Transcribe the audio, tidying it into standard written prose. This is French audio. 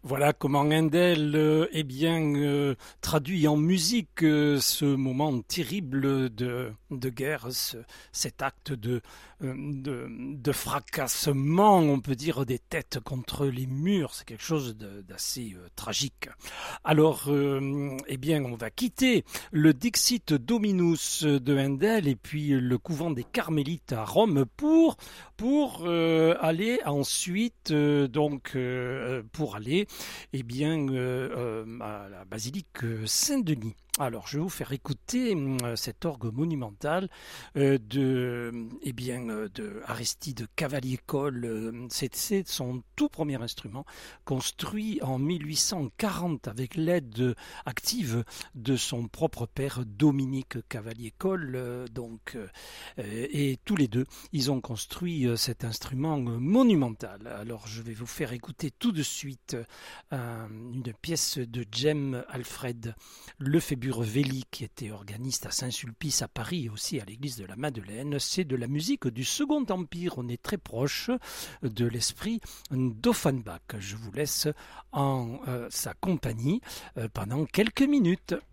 Voilà comment Handel traduit en musique ce moment terrible de guerre, cet acte de fracassement, on peut dire, des têtes contre les murs. C'est quelque chose d'assez tragique. Alors, on va quitter le Dixit Dominus de Handel et puis le couvent des Carmélites à Rome pour aller ensuite, pour aller à la basilique Saint-Denis. Alors, je vais vous faire écouter cet orgue monumental de Aristide Cavalier-Coll. C'est son tout premier instrument, construit en 1840 avec l'aide active de son propre père Dominique Cavalier-Coll. Et tous les deux, ils ont construit cet instrument monumental. Alors, je vais vous faire écouter tout de suite une pièce de Jem Alfred Lefébure-Velly, qui était organiste à Saint-Sulpice à Paris et aussi à l'église de la Madeleine. C'est de la musique du Second Empire. On est très proche de l'esprit d'Offenbach. Je vous laisse en sa compagnie pendant quelques minutes.